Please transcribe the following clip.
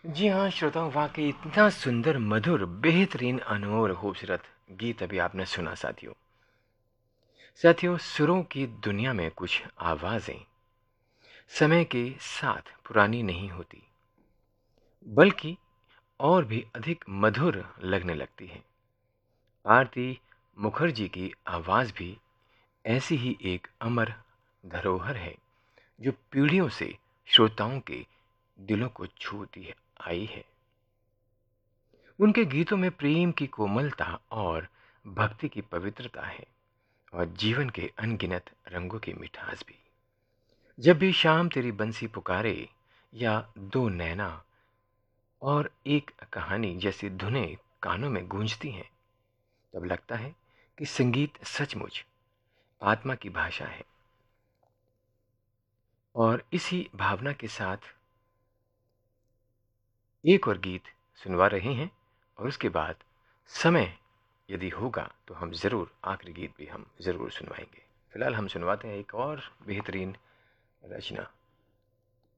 जी हाँ श्रोताओं, वाकई इतना सुंदर, मधुर, बेहतरीन, अनमोल, खूबसूरत गीत अभी आपने सुना साथियों। साथियों, सुरों की दुनिया में कुछ आवाज़ें समय के साथ पुरानी नहीं होती, बल्कि और भी अधिक मधुर लगने लगती हैं। आरती मुखर्जी की आवाज़ भी ऐसी ही एक अमर धरोहर है, जो पीढ़ियों से श्रोताओं के दिलों को छूती है आई है। उनके गीतों में प्रेम की कोमलता और भक्ति की पवित्रता है, और जीवन के अनगिनत रंगों की मिठास भी। जब भी शाम तेरी बंसी पुकारे, या दो नैना, और एक कहानी जैसी धुनें कानों में गूंजती हैं, तब लगता है कि संगीत सचमुच आत्मा की भाषा है। और इसी भावना के साथ एक और गीत सुनवा रहे हैं, और उसके बाद समय यदि होगा तो हम ज़रूर आखिरी गीत भी हम ज़रूर सुनवाएंगे। फिलहाल हम सुनवाते हैं एक और बेहतरीन रचना।